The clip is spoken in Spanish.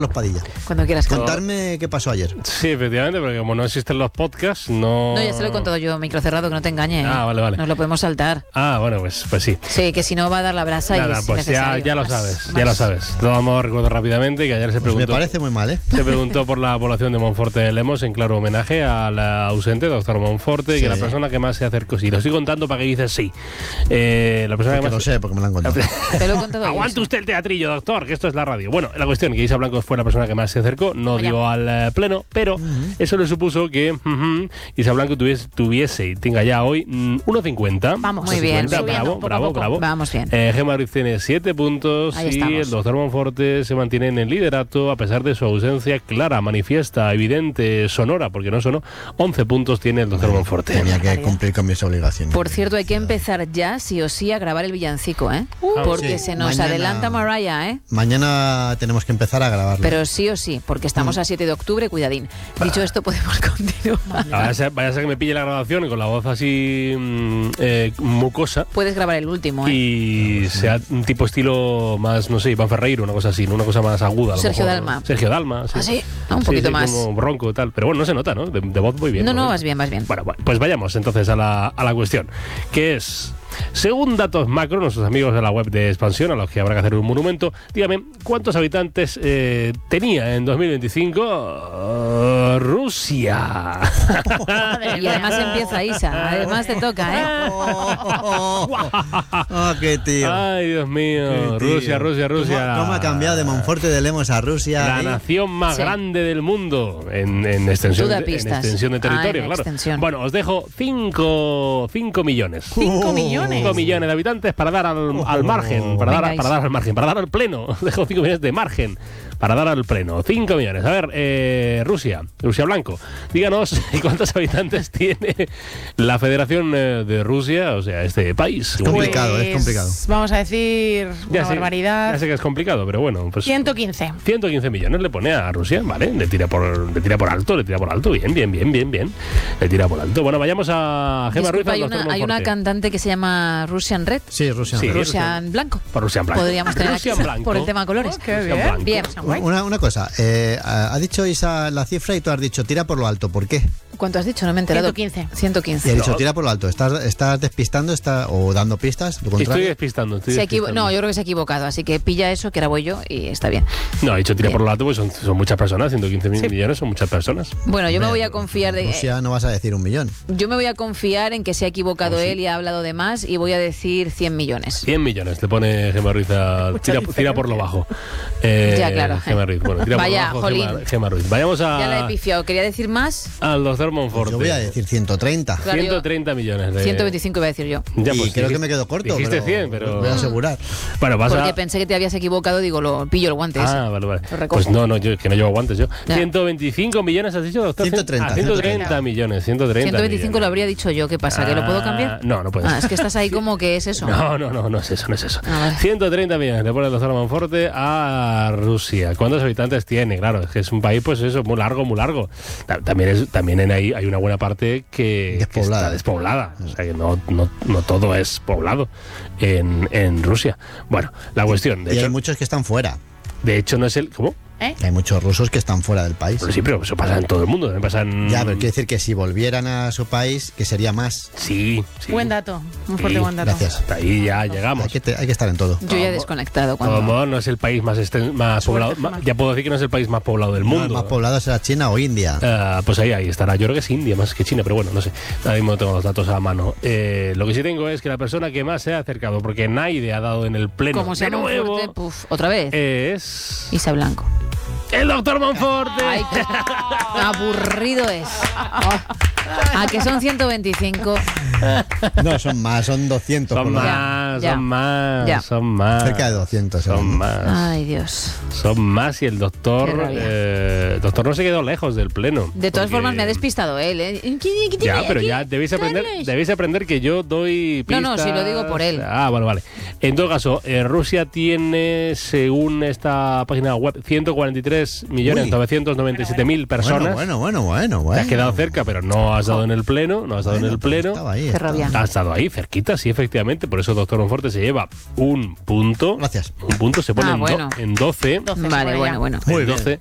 Los Padilla. Cuando quieras. Contarme qué pasó ayer. Sí, efectivamente, porque como no existen los podcasts, no... No, ya se lo he contado yo, micro cerrado, que no te engañe. Ah, vale. Nos lo podemos saltar. Ah, bueno, pues sí. Sí, que si no va a dar la brasa Nada, y es pues necesario. ya lo sabes. Lo vamos a recordar rápidamente, que ayer se Pues preguntó... me parece muy mal, ¿eh? Se preguntó por la población de Monforte de Lemos, en claro homenaje al ausente doctor Monforte, Sí. que la persona que más se acercó. Sí, lo estoy contando para que dices sí. La persona Porque que más... lo sé, porque me lo han contado. Te lo he contado yo, Aguante sí. usted el teatrillo, doctor, que esto es la radio. Bueno, la cuestión que Isa Blanco fue la persona que más se acercó, no dio al pleno, pero eso le supuso que Isa Blanco tuviese y tenga ya hoy 1,50. Vamos, muy bien. 1,50, bravo. Vamos bien. Gema Ruiz tiene 7 puntos Ahí y estamos. el doctor Monforte se mantiene en el liderato a pesar de su ausencia clara, manifiesta, evidente, sonora, porque no sonó. 11 puntos tiene el doctor Monforte. Tenía que cumplir con mis obligaciones. Por cierto, hay que empezar ya, sí o sí, a grabar el villancico, ¿eh? Porque sí. se nos Mañana- adelanta Mariah, ¿eh? Mañana tenemos que empezar a grabarlo. Pero sí o sí, porque estamos a 7 de octubre, cuidadín. Dicho esto, podemos continuar. Vaya a ser que me pille la grabación con la voz así mucosa Puedes grabar el último, ¿eh? y sea un tipo estilo más, no sé, Iván Ferreiro, una cosa así, ¿no? Una cosa más aguda. a lo Sergio mejor. Dalma. Sergio Dalma, sí. ¿Ah, sí? Ah, un poquito más. Como bronco y tal. Pero bueno, no se nota, ¿no? De voz muy bien. No, vas bien. Bueno, pues vayamos entonces a la cuestión, que es... Según datos macro, nuestros amigos de la web de Expansión, a los que habrá que hacer un monumento, dígame, ¿cuántos habitantes tenía en 2025 Rusia? Y además empieza Isa, además te toca, ¿eh? ¡Oh, qué tío! Ay, Dios mío. Qué tío. Rusia. ¿Cómo ha cambiado de Monforte de Lemos a Rusia? La ¿eh? nación más Sí. grande del mundo en extensión, Tú da en pistas. extensión de territorio, en claro. extensión. Bueno, os dejo 5 millones. 5 millones. 5 millones de habitantes para dar al margen, para dar al margen, para dar al pleno. Os dejo 5 millones de margen para dar al pleno. 5 millones. A ver, Rusia Blanco, díganos cuántos habitantes tiene la Federación de Rusia, o sea, este país. Es complicado, es complicado. Vamos a decir una barbaridad. Ya sé que es complicado, pero bueno, pues 115. 115 millones le pone a Rusia, ¿vale? Le tira por alto. Bien. Le tira por alto. Bueno, vayamos a Gema Ruiz. Disculpa, hay una cantante que se llama Russian Red. Sí, Rusia. Sí. Russian Blanco. Por Rusia Blanco. Podríamos tener aquí Rusia Blanco. por el tema colores. qué Rusia bien. Blanco. Bien. Una cosa, ha dicho Isa la cifra y tú has dicho tira por lo alto. ¿Por qué? ¿Cuánto has dicho? No me he enterado. 115. 115. Y ha dicho tira por lo alto. ¿Estás despistando o dando pistas? ¿Lo Estoy contrario? despistando. No, yo creo que se ha equivocado, así que pilla eso, que era voy yo y está bien. No, he dicho tira Bien. por lo alto, pues son muchas personas. 115 millones son muchas personas. Bueno, yo me voy a confiar Rusia no vas a decir 1 millón. yo me voy a confiar en que se ha equivocado él y ha hablado de más y voy a decir 100 millones. 100 millones le pone Gema Ruiz tira por lo bajo. Ya, claro. Gema Ruiz. Bueno, tira Vaya, por lo bajo, jolín. Gema Ruiz. Vayamos Ya la he pifiado. ¿Quería decir más? al doctor Monforte. Yo voy a decir 130. Claro, yo- 130 millones. 125 iba a decir yo. Ya, y pues, creo que dijiste- me quedo corto. Dijiste 100, pero... Voy a asegurar. Bueno, vas Porque a... pensé que te habías equivocado, digo, lo pillo el guante ese. Ah, vale. Lo recojo. Pues no, yo que no llevo guantes yo. Ya. 125 millones has dicho, doctor. 130, 130 millones, 130 125 lo millones. habría dicho yo. ¿Qué pasa? ¿Que lo puedo cambiar? No puedes. Ah, es que estás ahí como que es eso. No es eso. Ah, vale. 130 millones le pone el doctor Monforte a Rusia. ¿Cuántos habitantes tiene? Claro, es que es un país, pues eso, muy largo. También hay una buena parte que está despoblada. O sea que no todo es poblado en Rusia. Bueno, la cuestión, Y hay muchos que están fuera. de hecho no es el... ¿Cómo? Hay muchos rusos que están fuera del país. Pero sí, pero eso pasa en todo el mundo. También pasa en... Ya, pero quiere decir que si volvieran a su país, que sería más. Sí. Buen dato. Un Sí, fuerte buen dato. Gracias. Hasta ahí ya llegamos. Hay que estar en todo. Yo ya he desconectado. De todos modos, no es el país más poblado. Ya puedo decir que no es el país más poblado del No, mundo. el más poblado será China o India. Pues ahí estará. Yo creo que es India más que China, pero bueno, no sé. Ahora mismo no tengo los datos a mano. Lo que sí tengo es que la persona que más se ha acercado, porque nadie ha dado en el pleno Como se de llama nuevo, fuerte, otra vez. es Isa Blanco. el doctor Monforte. Ay, qué aburrido es. ¿A que son 125? No, son más, son 200. Son por lo menos. más, Ya. son más, Ya. son más. Cerca de 200. Son más. Ay, Dios. Son más y el Qué doctor no se quedó lejos del pleno. De todas porque- formas, me ha despistado él, ¿eh? Ya, pero ya debéis aprender que yo doy pistas. No, si lo digo por él. Ah, vale. En todo caso, Rusia tiene, según esta página web, 143.997.000 personas. Bueno. Te has quedado cerca, pero no has dado en el pleno, Estaba ahí. Qué rabia. Ha estado ahí, cerquita, sí, efectivamente. Por eso Doctor Monforte se lleva un punto. Gracias. Un punto se pone bueno. en 12. Vale, bueno. Muy en bien. 12.